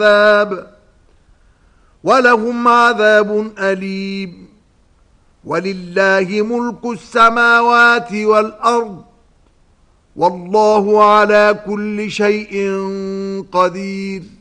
عذاب ولهم عذاب أليم. ولله ملك السماوات والأرض والله على كل شيء قدير.